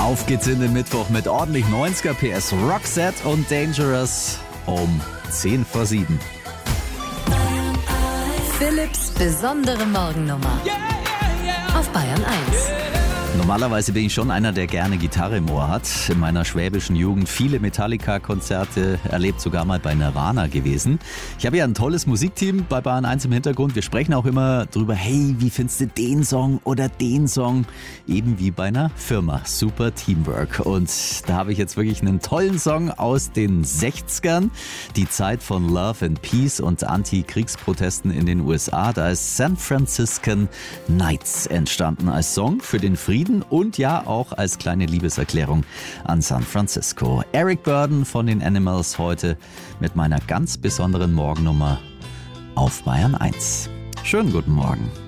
Auf geht's in den Mittwoch mit ordentlich 90er PS, Roxette und Dangerous um 10 vor 7. Philipps besondere Morgennummer auf Bayern 1. Normalerweise bin ich schon einer, der gerne Gitarre im Ohr hat. In meiner schwäbischen Jugend viele Metallica-Konzerte erlebt, sogar mal bei Nirvana gewesen. Ich habe ja ein tolles Musikteam bei Bayern 1 im Hintergrund. Wir sprechen auch immer drüber, hey, wie findest du den Song oder den Song? Eben wie bei einer Firma. Super Teamwork. Und da habe ich jetzt wirklich einen tollen Song aus den 60ern. Die Zeit von Love and Peace und Anti-Kriegsprotesten in den USA. Da ist San Franciscan Nights entstanden als Song für den Frieden und ja auch als kleine Liebeserklärung an San Francisco. Eric Burdon von den Animals heute mit meiner ganz besonderen Morgennummer auf Bayern 1. Schönen guten Morgen.